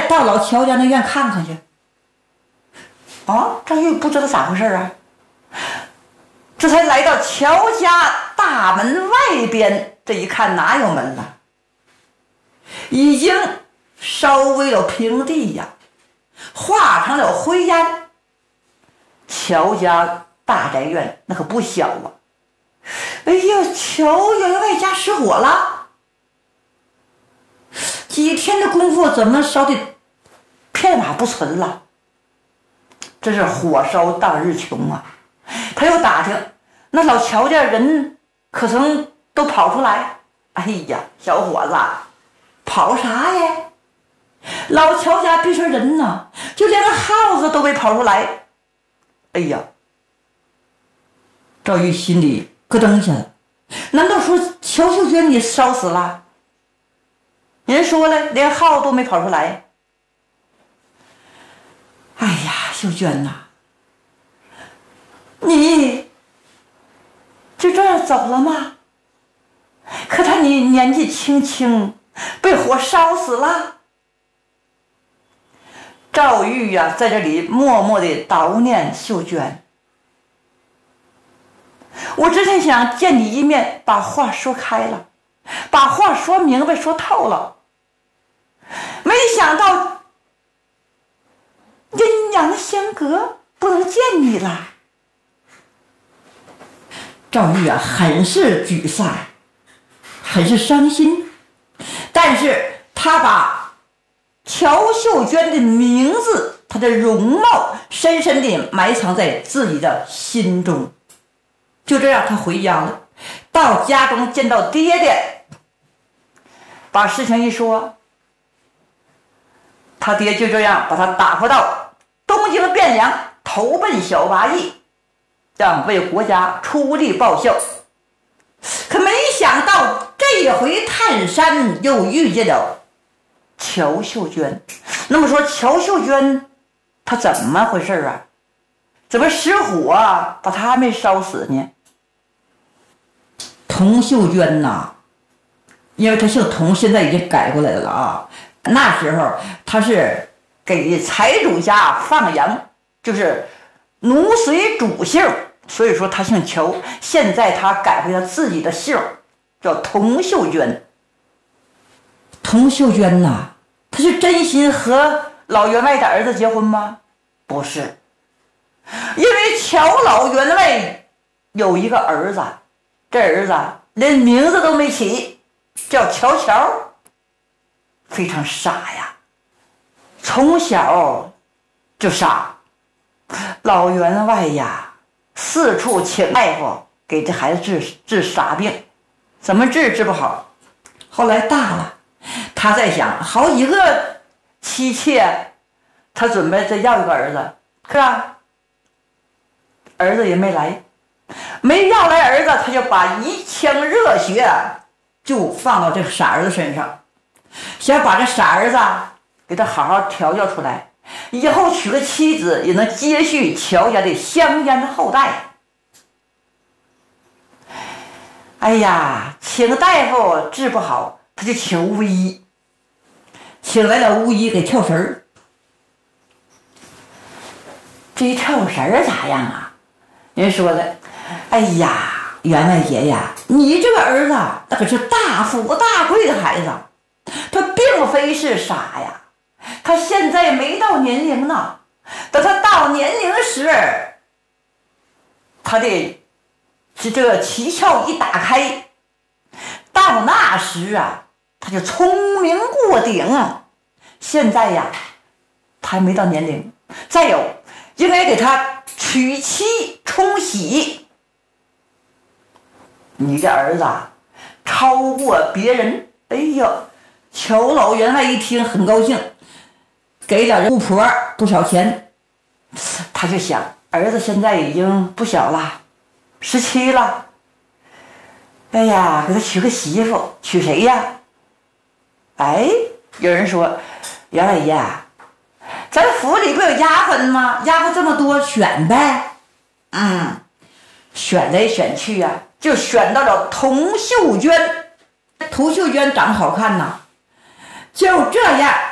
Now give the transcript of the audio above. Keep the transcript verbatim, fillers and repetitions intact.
再到老乔家那院看看去。啊，赵玉不知道咋回事啊，这才来到乔家大门外边，这一看哪有门了，已经烧为了平地呀，化成了灰烟。乔家大宅院那可不小啊！哎呀，乔员外家失火了，几天的功夫怎么烧的片瓦不存了？这是火烧当日穷啊！他又打听，那老乔家人可曾都跑出来？哎呀，小伙子，跑啥呀？老乔家别说人呢，就连个耗子都没跑出来。哎呀，赵玉心里咯噔一下，难道说乔秀娟你烧死了？人说了，连耗子都没跑出来。哎呀，秀娟呐，你就这样走了吗？可他你年纪轻轻，被火烧死了。赵玉呀、啊，在这里默默地悼念秀娟。我之前想见你一面，把话说开了，把话说明白说透了，没想到阴阳相隔，不能见你了。赵玉啊，很是沮丧，很是伤心，但是他把乔秀娟的名字，她的容貌深深地埋藏在自己的心中。就这样他回家了，到家中见到爹爹，把事情一说，他爹就这样把他打发到东京汴梁，投奔小八义，让为国家出力报效。可没想到这回探山又遇见了乔秀娟。那么说乔秀娟她怎么回事啊？怎么失火啊，把她还没烧死呢？童秀娟呐，因为她姓童，现在已经改过来了啊。那时候她是给财主家放羊，就是奴随主姓，所以说她姓乔。现在她改回了自己的姓，叫童秀娟。童秀娟呐，她是真心和老员外的儿子结婚吗？不是，因为乔老员外有一个儿子，这儿子连名字都没起，叫乔乔，非常傻呀，从小就傻。老员外呀，四处请大夫给这孩子治治傻病，怎么治治不好。后来大了，他在想，好几个妻妾，他准备再要一个儿子，是吧？儿子也没来，没要来儿子，他就把一腔热血就放到这个傻儿子身上，想把这傻儿子给他好好调教出来，以后娶个妻子也能接续乔家的香烟后代。哎呀，请大夫治不好，他就请巫医，请来了巫医给跳绳儿。这一跳绳儿咋样啊？人说的，哎呀，员外爷呀，你这个儿子那可是大富大贵的孩子，他并非是傻呀，他现在没到年龄呢，等他到年龄时，他的这个脐窍一打开，到那时啊，他就聪明过顶。现在呀，他还没到年龄。再有，应该给他娶妻冲喜。你这儿子超过别人，哎呀，乔老员外一听很高兴，给点巫婆多少钱，他就想，儿子现在已经不小了，十七了，哎呀，给他娶个媳妇，娶谁呀？哎，有人说，员外爷，咱府里不有丫鬟吗？丫鬟这么多，选呗。嗯，选来选去呀、啊，就选到了童秀娟。童秀娟长得好看呐，就这样。